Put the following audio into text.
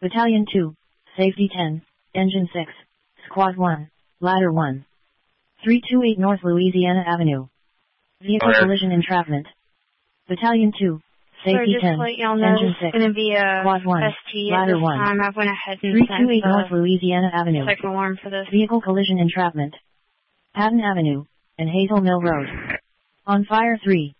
Battalion 2, Safety 10, Engine 6, Squad 1, Ladder 1. 328 North Louisiana Avenue. Vehicle collision entrapment. Battalion 2, Safety 10, Engine 6, Squad 1, Ladder 1. I went ahead and 328 North Louisiana Avenue. second alarm for this. Vehicle collision entrapment. Patton Avenue, and Hazel Mill Road. On fire 3.